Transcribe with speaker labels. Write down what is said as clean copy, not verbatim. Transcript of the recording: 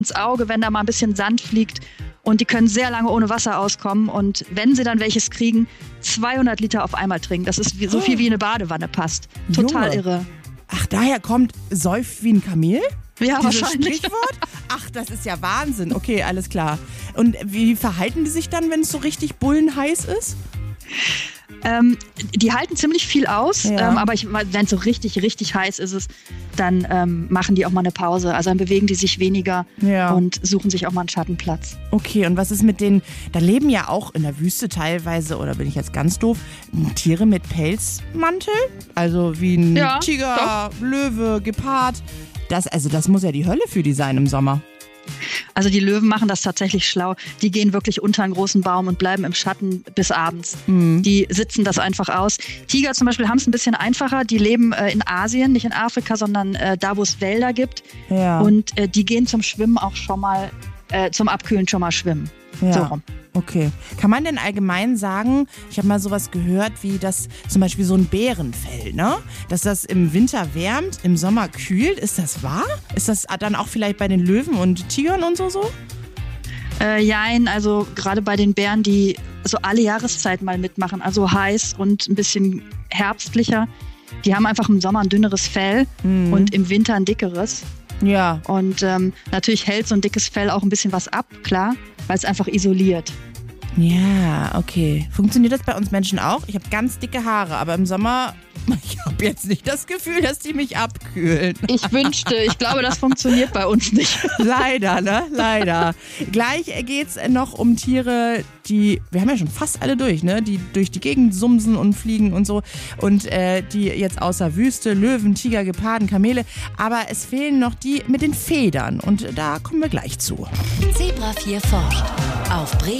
Speaker 1: ins Auge, wenn da mal ein bisschen Sand fliegt. Und die können sehr lange ohne Wasser auskommen. Und wenn sie dann welches kriegen, 200 Liter auf einmal trinken. Das ist so viel wie eine Badewanne passt. Total
Speaker 2: Junge.
Speaker 1: irre.
Speaker 2: Ach, daher kommt säuft wie ein Kamel?
Speaker 1: Ja,
Speaker 2: Dieses
Speaker 1: wahrscheinlich.
Speaker 2: Sprichwort? Ach, das ist ja Wahnsinn. Okay, alles klar. Und wie verhalten die sich dann, wenn es so richtig bullenheiß ist?
Speaker 1: Die halten ziemlich viel aus,
Speaker 2: Ja.
Speaker 1: aber wenn es so richtig, richtig heiß ist, dann machen die auch mal eine Pause. Also dann bewegen die sich weniger und suchen sich auch mal einen Schattenplatz.
Speaker 2: Okay, und was ist mit denen, da leben ja auch in der Wüste teilweise, oder bin ich jetzt ganz doof, Tiere mit Pelzmantel? Also wie ein Tiger, Löwe, Gepard. Das muss ja die Hölle für die sein im Sommer.
Speaker 1: Also die Löwen machen das tatsächlich schlau. Die gehen wirklich unter einen großen Baum und bleiben im Schatten bis abends. Die sitzen das einfach aus. Tiger zum Beispiel haben es ein bisschen einfacher. Die leben in Asien, nicht in Afrika, sondern da, wo es Wälder gibt.
Speaker 2: Ja.
Speaker 1: Und die gehen zum Schwimmen auch schon mal, zum Abkühlen schon mal schwimmen.
Speaker 2: Ja.
Speaker 1: So rum.
Speaker 2: Okay. Kann man denn allgemein sagen, ich habe mal sowas gehört, wie das zum Beispiel so ein Bärenfell, ne? Dass das im Winter wärmt, im Sommer kühlt. Ist das wahr? Ist das dann auch vielleicht bei den Löwen und Tigern und so?
Speaker 1: Jein, also gerade bei den Bären, die so alle Jahreszeiten mal mitmachen, also heiß und ein bisschen herbstlicher, die haben einfach im Sommer ein dünneres Fell und im Winter ein dickeres.
Speaker 2: Ja.
Speaker 1: Und natürlich hält so ein dickes Fell auch ein bisschen was ab, klar, weil es einfach isoliert.
Speaker 2: Ja, okay. Funktioniert das bei uns Menschen auch? Ich habe ganz dicke Haare, aber im Sommer, ich habe jetzt nicht das Gefühl, dass die mich abkühlen.
Speaker 1: Ich wünschte, ich glaube, das funktioniert bei uns nicht.
Speaker 2: Leider, ne? Leider. Gleich geht's noch um Tiere, wir haben ja schon fast alle durch, ne? Die durch die Gegend sumsen und fliegen und so. Und die jetzt außer Wüste, Löwen, Tiger, Geparden, Kamele. Aber es fehlen noch die mit den Federn. Und da kommen wir gleich zu.
Speaker 3: Zebra 4 forscht. Auf Bremen